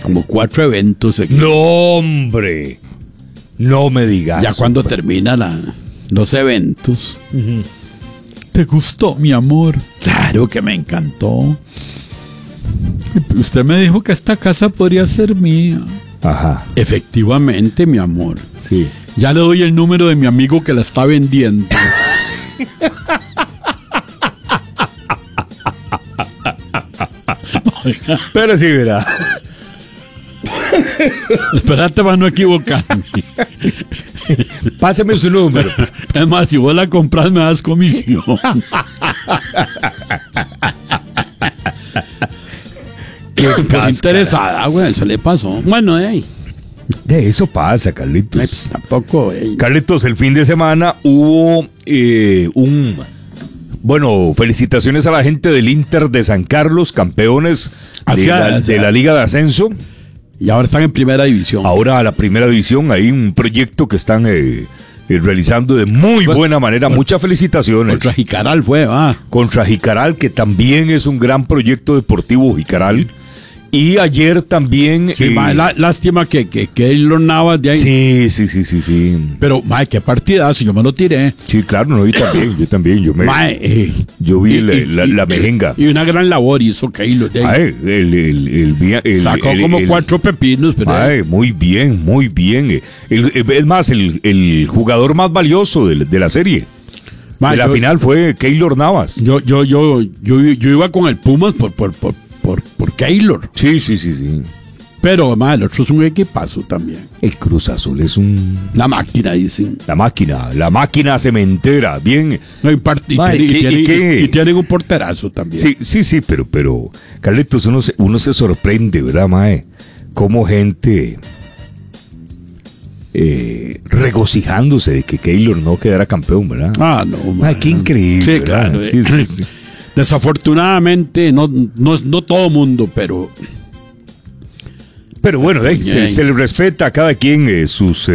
como 4 eventos seguidos. No, hombre. No me digas. Ya cuando terminan los eventos. ¿Te gustó, mi amor? Claro que me encantó. Usted me dijo que esta casa podría ser mía. Ajá. Efectivamente, mi amor. Sí. Ya le doy el número de mi amigo que la está vendiendo. Pero sí, verá. Espérate para no equivocarme. Pásame su número. Es más, si vos la compras me das comisión. Pero interesada, güey, eso le pasó. Bueno, De eso pasa, Carlitos. pues, tampoco, Carlitos, el fin de semana hubo Bueno, felicitaciones a la gente del Inter de San Carlos, campeones de la Liga de Ascenso. Y ahora están en primera división. Ahora a la primera división, hay un proyecto que están realizando de muy buena manera. Muchas felicitaciones. Contra Jicaral fue, va. Contra Jicaral, que también es un gran proyecto deportivo, Jicaral. Y ayer también... Sí, lástima que Keylor Navas de ahí. Sí. Pero, qué partidazo, yo me lo tiré. Sí, claro, no, yo también. Yo vi la mejenga. Y una gran labor hizo Keylor de ahí. Sacó como 4 pepinos. Pero muy bien. Es más, el jugador más valioso de la serie. De la final fue Keylor Navas. Yo iba con el Pumas por Keylor. Sí. Pero, el otro es un equipazo también. El Cruz Azul es la máquina, dicen. La máquina cementera, bien. No, y tienen un porterazo también. Sí, pero Carlitos, uno se sorprende, ¿verdad, mae? Cómo gente regocijándose de que Keylor no quedara campeón, ¿verdad? No, qué increíble. Sí, claro. Sí. Desafortunadamente, no todo mundo, pero bueno, se le respeta a cada quien sus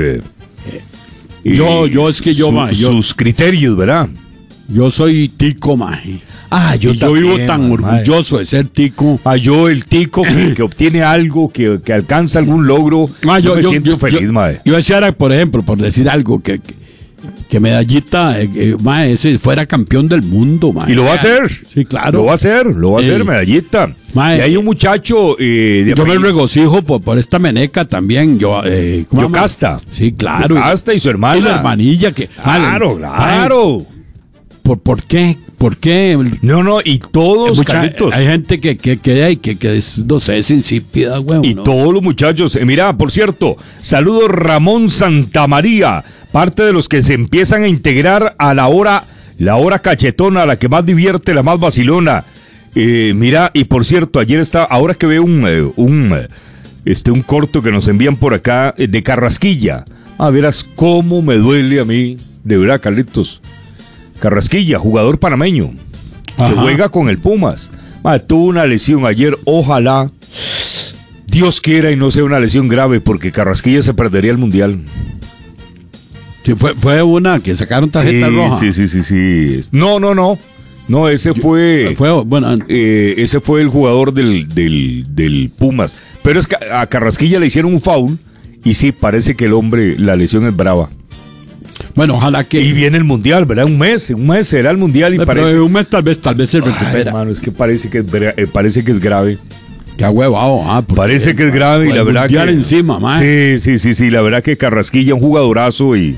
sus criterios, ¿verdad? Yo soy tico, maje. Yo vivo tan orgulloso de ser tico. Yo el tico que obtiene algo, que alcanza algún logro, yo me siento feliz, maje. Yo decía, por ejemplo, por decir algo, que Medallita, ese fuera campeón del mundo, y lo va a hacer. Sí, claro. Lo va a hacer, Medallita. Y hay un muchacho yo me regocijo por esta meneca también. Yocasta. Sí, claro. Yocasta y su hermana. Y la hermanilla que... Claro. ¿Por qué? No, y todos, Carlitos. Hay gente que es, no sé, es insípida, güey. Y todos los muchachos. Mira, por cierto, saludos Ramón Santamaría, parte de los que se empiezan a integrar a la hora cachetona, la que más divierte, la más vacilona. Mira, y por cierto, ayer ahora que veo un corto que nos envían por acá de Carrasquilla. Verás cómo me duele a mí, de verdad, Carlitos. Carrasquilla, jugador panameño, que juega con el Pumas. Tuvo una lesión ayer, ojalá Dios quiera y no sea una lesión grave, porque Carrasquilla se perdería el Mundial. Sí, fue una que sacaron tarjeta roja. Sí. No, ese fue ese fue el jugador del Pumas. Pero es que a Carrasquilla le hicieron un foul y sí, parece que la lesión es brava. Bueno, ojalá que... Y viene el Mundial, ¿verdad? Un mes será el Mundial y parece... Pero un mes tal vez se recupera. Hermano, es que parece que es grave. Qué huevado, parece que es grave y la verdad Mundial encima, man. Sí, la verdad que Carrasquilla un jugadorazo y...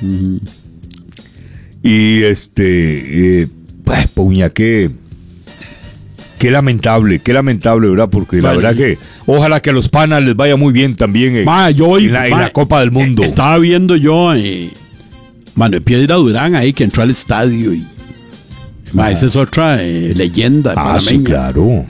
Y puña, qué lamentable, ¿verdad? Porque la verdad que ojalá que a los panas les vaya muy bien también en la Copa del Mundo. Estaba viendo yo... Manuel Piedra Durán ahí que entró al estadio y esa es otra leyenda panameña. Sí, claro.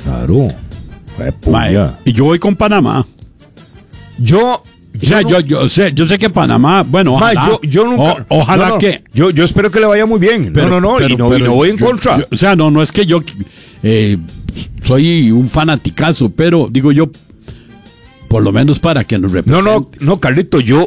Y yo voy con Panamá. Yo sé que Panamá, bueno, ojalá, yo nunca, ojalá que yo espero que le vaya muy bien. Pero no voy en contra. No es que yo soy un fanaticazo, pero digo yo, por lo menos para que nos represente. No, Carlito, yo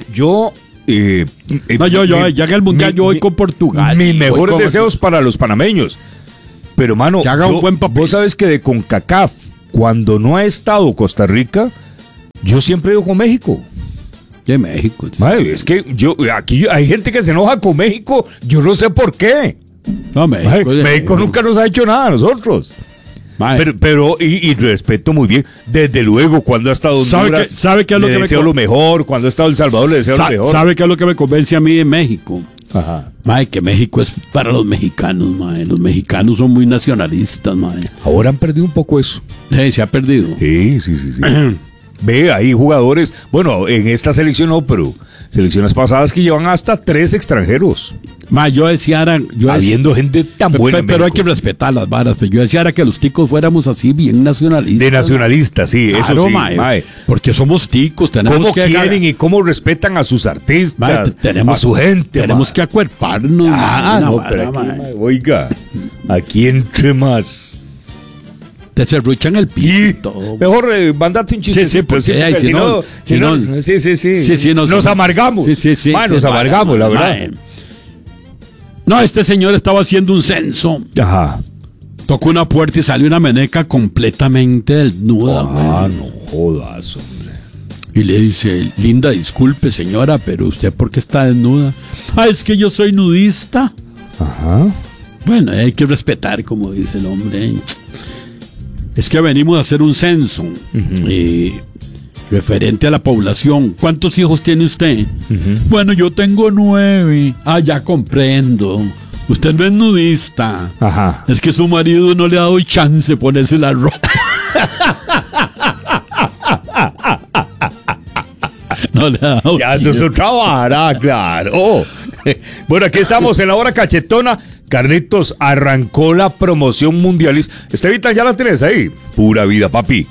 ya en el Mundial yo voy con Portugal. Mis mejores deseos para los panameños. Pero, mano, que haga un buen papel. Vos sabes que de CONCACAF, cuando no ha estado Costa Rica, Yo siempre digo con México. De México. Mae, es que aquí hay gente que se enoja con México, yo no sé por qué. No, México, Mae, México nunca nos ha hecho nada a nosotros. Mae. Pero respeto muy bien, desde luego, cuando ha estado Honduras, ¿Sabe qué es lo le que deseo lo mejor, cuando ha estado El Salvador, le deseo lo mejor. ¿Sabe qué es lo que me convence a mí de México? Ajá. Mae, que México es para los mexicanos, mae. Los mexicanos son muy nacionalistas, mae. Ahora han perdido un poco eso. Se ha perdido. Sí. Ve, hay jugadores, bueno, en esta selección no, pero selecciones pasadas que llevan hasta 3 extranjeros. Mae, yo decía, Habiendo gente tan buena en pero hay México. que respetar las varas. Yo decía era que los ticos fuéramos así bien nacionalistas. De nacionalistas, sí, Claro, eso sí, mae, porque somos ticos, tenemos ¿Cómo que quieren y cómo respetan a sus artistas, mae, a su gente? tenemos que acuerparnos. mae, una no, vara, pero aquí, mae. mae, oiga, aquí entre más. Te serruchan el Y piso y todo. mejor mandate un chiste. Sí, porque ahí, si no, sí. nos amargamos. Sí. Mae, nos amargamos, la verdad. Mae. No, este señor estaba haciendo un censo. Ajá. Tocó una puerta y salió una meneca completamente desnuda. mae. No jodas, hombre. Y le dice, linda, disculpe señora, pero usted ¿por qué está desnuda? Es que yo soy nudista. Ajá. Bueno, hay que respetar, como dice el hombre. Es que venimos a hacer un censo referente a la población. ¿Cuántos hijos tiene usted? Bueno, yo tengo 9. Ya comprendo. Usted no es nudista. Ajá. Es que su marido no le ha dado chance de ponerse la ropa. No le ha dado Ya, eso es otra vara, claro. Bueno, aquí estamos en la hora cachetona. Carlitos, arrancó la promoción mundialista. Estevita, ya la tenés ahí. Pura vida, papi.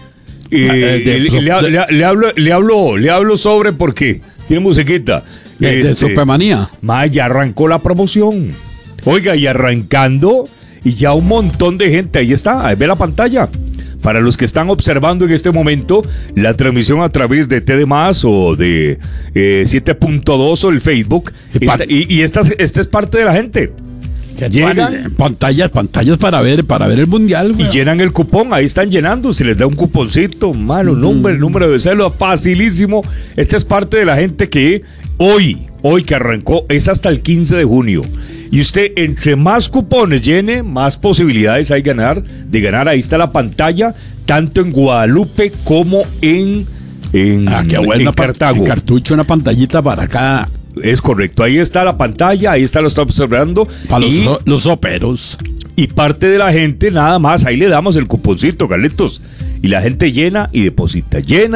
Le hablo sobre porque tiene musiquita. de Sopemanía. Ya arrancó la promoción. Oiga, y arrancando, y ya un montón de gente. Ahí está, ahí ve la pantalla. Para los que están observando en este momento la transmisión a través de TD Más o de 7.2 o el Facebook. Esta es parte de la gente. Llegan pantallas para ver el mundial, y llenan el cupón, ahí están llenando, se les da un cuponcito, mano, el número de cédula, facilísimo. Esta es parte de la gente que hoy que arrancó, es hasta el 15 de junio. Y usted, entre más cupones llene, más posibilidades hay de ganar. Ahí está la pantalla, tanto en Guadalupe como en Cartago. En cartucho, una pantallita para acá. Es correcto, ahí está la pantalla, ahí lo está observando. Para los soperos. Y parte de la gente, nada más, ahí le damos el cuponcito, Carlitos. Y la gente llena y deposita.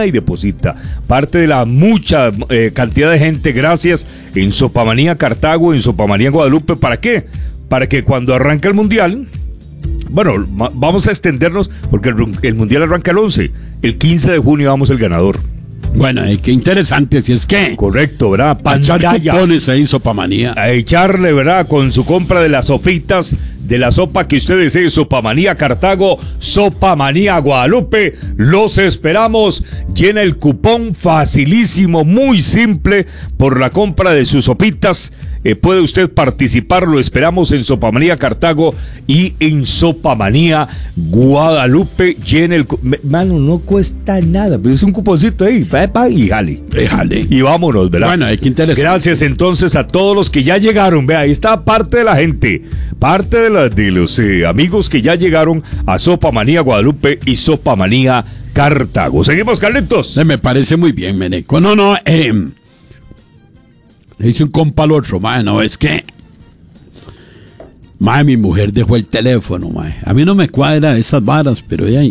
Parte de la mucha cantidad de gente, gracias, en Sopamanía Cartago, en Sopamanía Guadalupe. ¿Para qué? Para que cuando arranca el mundial, bueno, vamos a extendernos, porque el mundial arranca el 11. El 15 de junio damos el ganador. Bueno, qué interesante, si es que... Correcto, ¿verdad? Echar cupones ahí en Sopamanía. A echarle, ¿verdad? Con su compra de las sopitas, de la sopa que usted desee, Sopamanía Cartago, Sopamanía Guadalupe, los esperamos. Llena el cupón, facilísimo, muy simple, por la compra de sus sopitas. Puede usted participar, lo esperamos en Sopamanía Cartago y en Sopamanía Guadalupe. Llena el mano, no cuesta nada, pero es un cuponcito ahí, y jale. Y vámonos, ¿verdad? Bueno, qué interesante. Gracias entonces a todos los que ya llegaron. Vea, ahí está parte de la gente, parte de los amigos que ya llegaron a Sopamanía Guadalupe y Sopamanía Cartago. Seguimos, Carlitos. Me parece muy bien, Meneco. Le dice un compa al otro, no, es que mi mujer dejó el teléfono, a mí no me cuadra esas varas, pero ella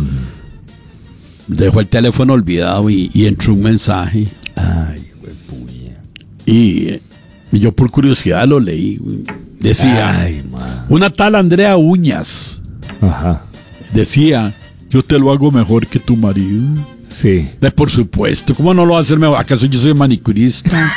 dejó el teléfono olvidado y entró un mensaje. Ay, huepuña. Y yo por curiosidad lo leí. Decía, una tal Andrea Uñas. Ajá. Decía, yo te lo hago mejor que tu marido. Sí. Por supuesto, ¿cómo no lo va a hacer mejor? ¿Acaso yo soy manicurista?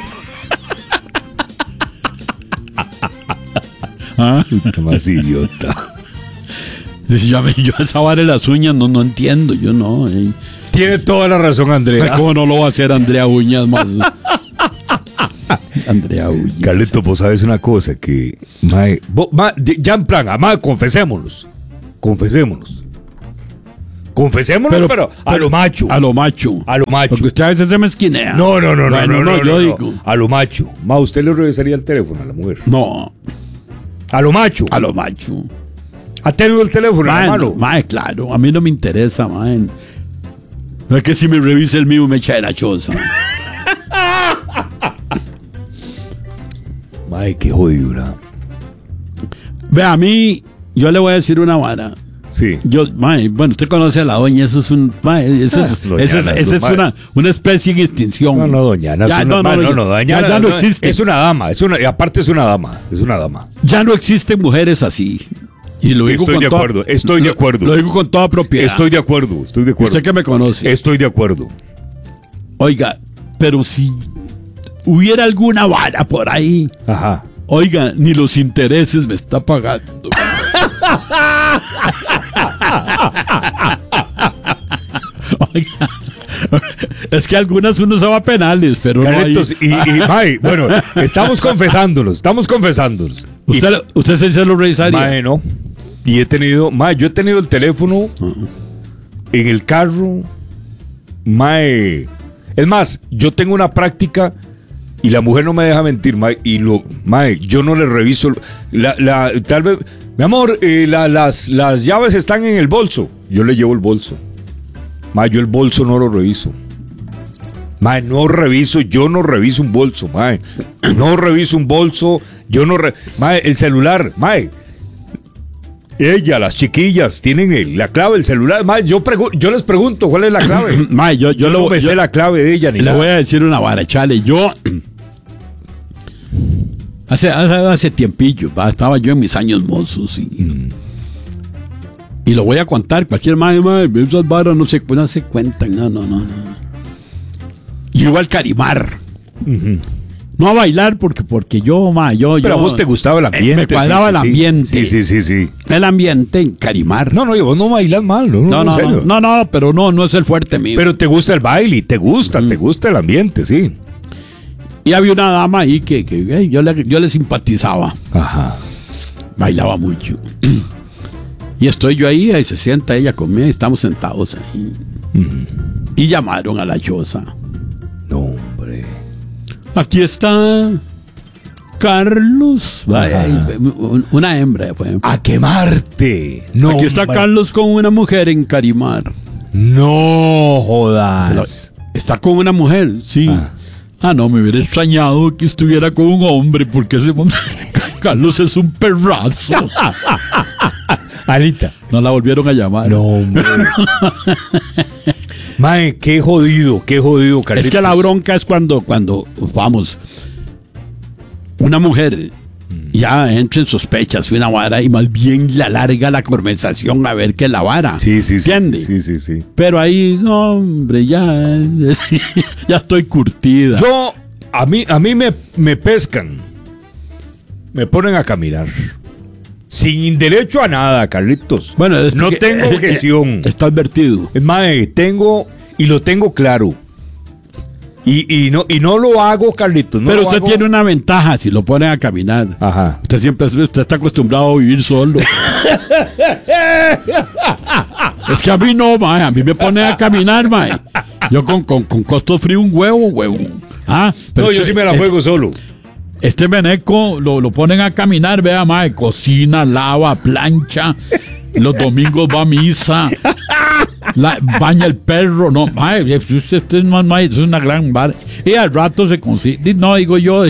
Más idiota. Yo esa vara de las uñas no entiendo, yo no. Tiene toda la razón, Andrea. ¿Cómo no lo va a hacer Andrea Uñas más? Andrea Uñas. Carlito, vos sabes una cosa que... ya en plan, confesémonos. Confesémoslo, pero a lo macho. A lo macho. A lo macho. Porque usted a veces se me esquinea. No, yo digo. A lo macho. Ma, ¿usted le revisaría el teléfono a la mujer? No. A lo macho. A lo macho. ¿Ha tenido el teléfono en la mano? Mae, claro. A mí no me interesa, mae. No es que si me revisa el mío me echa de la choza. Mae, qué jodidura. Ve, a mí, yo le voy a decir una vara. Sí. Mae, bueno, usted conoce a la doña, eso es un. Mae, esa es una especie en extinción. No, doña. Ya no existe. Es una dama. Y aparte es una dama. Es una dama. Ya no existen mujeres así. Y lo digo Estoy de acuerdo. Lo digo con toda propiedad. Estoy de acuerdo. Usted que me conoce. Estoy de acuerdo. Oiga, pero si hubiera alguna vara por ahí. Ajá. Oiga, ni los intereses me está pagando. Oiga, es que algunas uno se va a penales, pero Carlitos, no hay... Mae, bueno, estamos confesándolos. ¿Usted se lo revisaría? Mae, no. Y yo he tenido el teléfono en el carro. Mae. Es más, yo tengo una práctica y la mujer no me deja mentir, mae, yo no le reviso tal vez, mi amor, las llaves están en el bolso. Yo le llevo el bolso. Mae, yo el bolso no lo reviso. Mae, yo no reviso un bolso, mae. No reviso un bolso, mae, el celular, mae. Las chiquillas, tienen la clave del celular. Mae, yo les pregunto cuál es la clave. Mae, yo no me sé la clave de ella ni nada. Le voy a decir una vara, chale. Yo hace tiempillo, estaba yo en mis años mozos y lo voy a contar. Cualquier mae, esas varas no se cuentan. No. Yo iba al Carimar. No a bailar porque yo. Pero a vos te gustaba el ambiente. Me cuadraba el ambiente. Sí. El ambiente en Carimar. No, vos no bailas mal. No, pero no es el fuerte mío. Pero te gusta el baile, te gusta el ambiente, sí. Y había una dama ahí que yo le simpatizaba. Ajá. Bailaba mucho. Y estoy yo ahí se sienta ella conmigo y estamos sentados ahí. Y llamaron a la choza. No, hombre. Aquí está Carlos. Una hembra fue. A quemarte. No, aquí está Carlos con una mujer en Carimar. No jodas. Está con una mujer, sí. No, me hubiera extrañado que estuviera con un hombre, porque Carlos es un perrazo. Alita. No la volvieron a llamar. No, hombre. Mae, qué jodido, Carlitos. Es que la bronca es cuando vamos, una mujer ya entra en sospechas, una vara, y más bien la larga la conversación a ver qué es la vara. Sí. ¿Entiende? Sí. Pero ahí, no, hombre, ya estoy curtida. A mí me pescan. Me ponen a caminar. Sin derecho a nada, Carlitos. Bueno, no tengo objeción. Está advertido. Mae, lo tengo claro. Y no lo hago, Carlitos. Pero usted tiene una ventaja si lo ponen a caminar. Ajá. Usted está acostumbrado a vivir solo. Es que a mí no, mae. A mí me ponen a caminar, mae. Yo con costo frío un huevo. Pero yo sí me la juego solo. Este meneco lo ponen a caminar, vea, mae. Cocina, lava, plancha. Los domingos va a misa. Baña el perro. No, mae, usted es una gran bar. Y al rato se consigue. No, digo yo.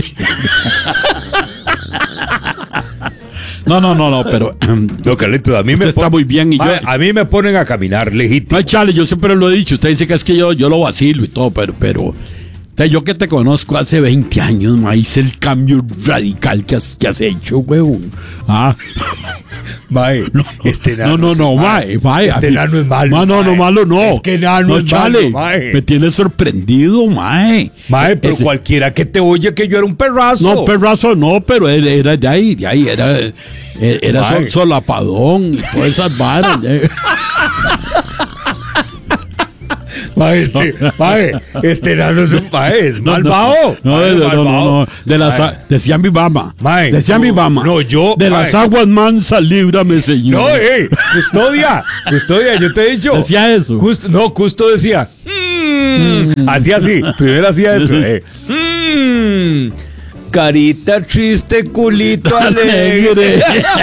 No, pero. No, Carlitos, a mí está muy bien. Y a mí me ponen a caminar, legítimo. No, chale, yo siempre lo he dicho. Usted dice que es que yo lo vacilo y todo, pero yo que te conozco hace 20 años, ma, hice el cambio radical que has hecho, huevón. Mae, mae. Este nano es malo. No, malo no. Es que nano es chale, malo, mae. Me tiene sorprendido, mae. Mae, pero cualquiera que te oye que yo era un perrazo. No, perrazo no, pero él era de ahí, era solapadón y todas esas varas. Mae, este enano es un mae, es malvado. No. Decía mi mamá. Mae, Decía mi mamá. No, yo. De las aguas mansas, líbrame, Señor. No, custodia, yo te he dicho. Decía eso. Custo decía. Hacía así. Primero hacía eso. Carita triste, culito alegre.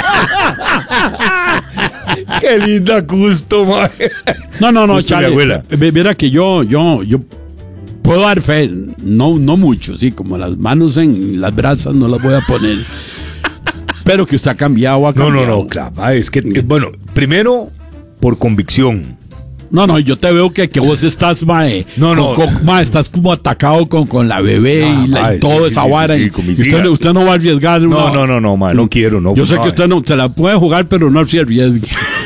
Qué linda Custo, mae. No, Custo, Charlie. mi abuela. Mira que yo puedo dar fe, no mucho, sí, como las manos en las brasas no las voy a poner. Pero que usted ha cambiado, No, claro. Mae, es que, bueno, primero, por convicción. No, yo te veo que vos estás, mae. Mae, estás como atacado con la bebé y toda esa vara. Sí, usted no va a arriesgar. No, mae, no quiero, no. Yo sé que usted no se la puede jugar, pero no se arriesgue.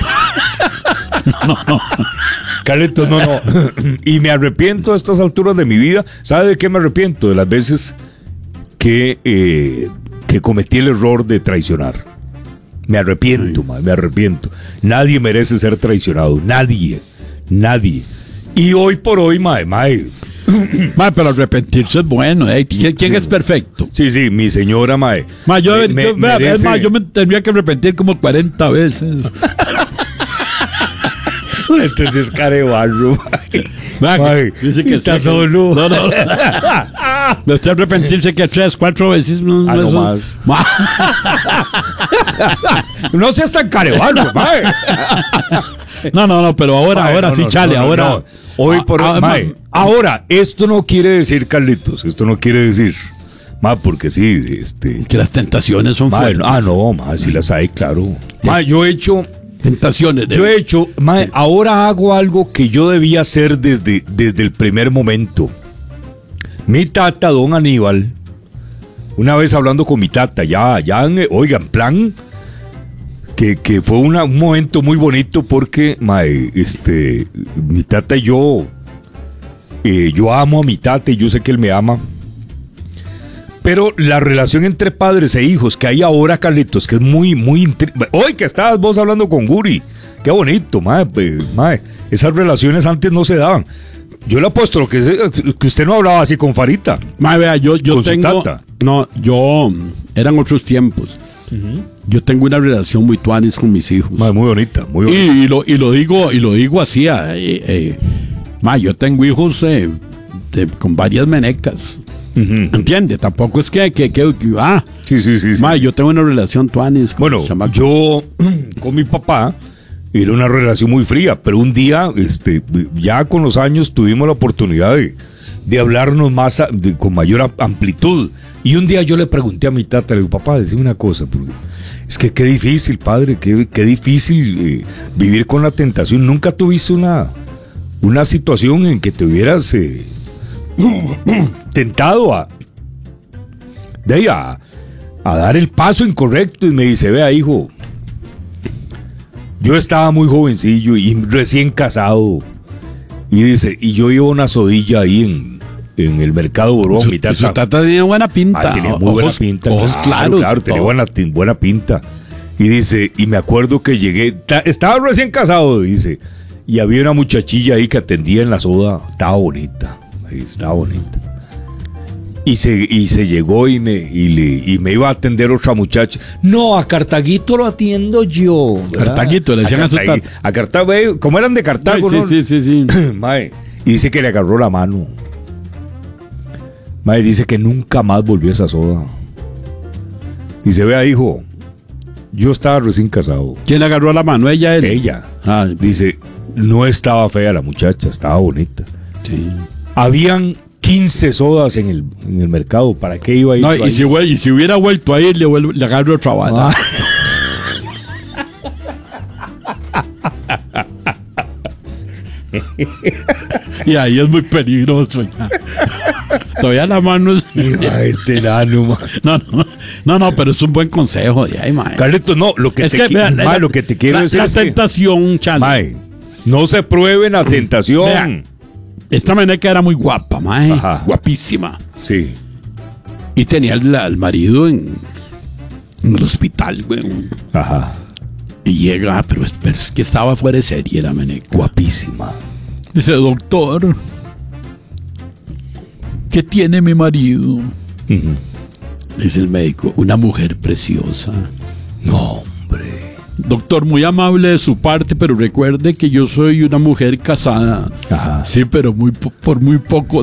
No. Carlitos, no. Y me arrepiento a estas alturas de mi vida. ¿Sabe de qué me arrepiento? De las veces que cometí el error de traicionar. Me arrepiento, mae, me arrepiento. Nadie merece ser traicionado. Nadie. Y hoy por hoy, mae. Mae, pero arrepentirse es bueno. ¿Quién es perfecto? Sí, mi señora, mae. Mae, yo me tendría que arrepentir como 40 veces. Este sí es carebarro, mae. Dice que está solo. No. Me estoy arrepentirse que 3, 4 veces. No más. No seas tan carebarro, mae. No, pero ahora sí, Chale, ahora. No. Hoy por hoy, mae. Ahora, esto no quiere decir, Carlitos, mae, porque sí, que las tentaciones son fuertes. Mae, sí las hay, claro. Mae, yo he hecho tentaciones. Mae, ahora hago algo que yo debía hacer desde el primer momento. Mi tata, don Aníbal, una vez hablando con mi tata, en plan, que fue un momento muy bonito porque, mae, mi tata y yo amo a mi tata y yo sé que él me ama. Pero la relación entre padres e hijos que hay ahora, Carlitos, que es muy hoy que estabas vos hablando con Guri, qué bonito, mae, esas relaciones antes no se daban. Yo le apuesto que usted no hablaba así con Farita. Mae, vea, yo tengo... No, eran otros tiempos. Uh-huh. Yo tengo una relación muy tuanis con mis hijos. Mae, muy bonita. Y lo digo así. Mae, yo tengo hijos con varias menecas. Uh-huh. ¿Entiende? Tampoco es que sí. Mae, yo tengo una relación tuanis con yo con mi papá era una relación muy fría, pero un día, ya con los años tuvimos la oportunidad de hablarnos más con mayor amplitud. Y un día yo le pregunté a mi tata, le digo, papá, decime una cosa, es que qué difícil, padre, qué difícil vivir con la tentación. ¿Nunca tuviste una situación en que te hubieras tentado a dar el paso incorrecto? Y me dice, vea, hijo, yo estaba muy jovencillo y recién casado. Y dice, y yo iba a una sodilla ahí en el mercado Borón. Mi tata tenía buena pinta. Tenía muy buena pinta. Ojos claros. Claro, tenía buena pinta. Y dice, y me acuerdo que llegué, estaba recién casado, dice, y había una muchachilla ahí que atendía en la soda. Estaba bonita. Y se llegó y me iba a atender otra muchacha. No, a Cartaguito lo atiendo yo, ¿verdad? Cartaguito, le decían a su tata. A Cartago, como eran de Cartago, ¿no? Sí. Mae, y dice que le agarró la mano. Mae, dice que nunca más volvió a esa soda. Dice, vea, hijo, yo estaba recién casado. ¿Quién le agarró la mano? ¿Ella? Él. Ella. Dice, no estaba fea la muchacha, estaba bonita. Sí. Habían 15 sodas en el mercado. ¿Para qué iba a ir? No, y si hubiera vuelto a ir, le agarro otra bala. Y ahí es muy peligroso. Todavía la mano es... No, pero es un buen consejo. Carlitos, no, lo que te quiero decir es la tentación, Chale. No se pruebe la tentación. Vea, esta meneca era muy guapa, mae. Ajá. Guapísima. Sí. Y tenía al marido en el hospital, güey. Ajá. Y llega, pero es que estaba fuera de serie la meneca. Guapísima. Dice, doctor, ¿qué tiene mi marido? Dice el médico, una mujer preciosa. No, hombre. Doctor, muy amable de su parte, pero recuerde que yo soy una mujer casada. Ajá. Sí, pero por muy poco